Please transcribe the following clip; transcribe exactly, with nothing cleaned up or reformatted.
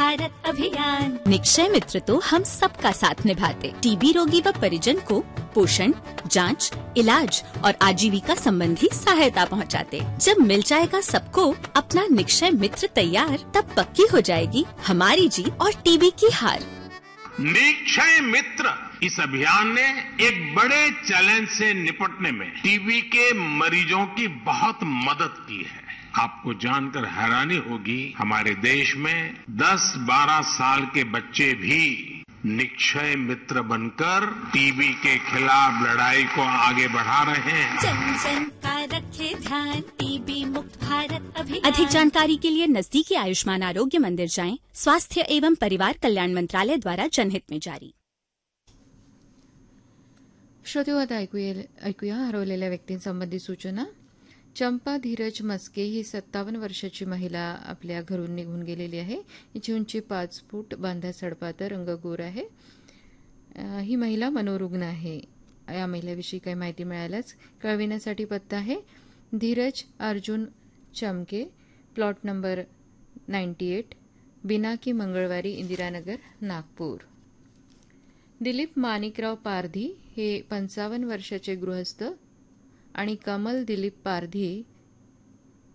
भारत अभियान। निक्षय मित्र तो हम सबका साथ निभाते, टीबी रोगी व परिजन को पोषण, जांच, इलाज और आजीविका संबंधी सहायता पहुंचाते। जब मिल जाएगा सबको अपना निक्षय मित्र तैयार, तब पक्की हो जाएगी हमारी जीत और टीबी की हार। निक्षय मित्र इस अभियान ने एक बड़े चैलेंज से निपटने में टीबी के मरीजों की बहुत मदद की है। आपको जानकर हैरानी होगी, हमारे देश में दस बारह साल के बच्चे भी निक्षय मित्र बनकर टीबी के खिलाफ लड़ाई को आगे बढ़ा रहे हैं। जन जन का रखे ध्यान, टीबी मुक्त भारत अभियान। अधिक जानकारी के लिए नजदीकी आयुष्मान आरोग्य मंदिर जाएं। स्वास्थ्य एवं परिवार कल्याण मंत्रालय द्वारा जनहित में जारी। श्रोते, आता ऐकूया ऐकूया हरवलेल्या व्यक्तींसंबंधी सूचना। चंपा धीरज मस्के ही सत्तावन्न वर्षाची महिला आपल्या घरून निघून गेलेली आहे. हिची उंची पाच फूट, बांधा सडपात, रंग गोर आहे. ही महिला मनोरुग्ण आहे. या महिलेविषयी काही माहिती मिळाल्यास कळविण्यासाठी पत्ता आहे धीरज अर्जुन चमके, plot number ninety eight, Binaki मंगळवारी, इंदिरानगर, नागपूर. दिलीप माणिकराव पारधी हे पंचावन्न वर्षाचे गृहस्थ आणि कमल दिलीप पारधी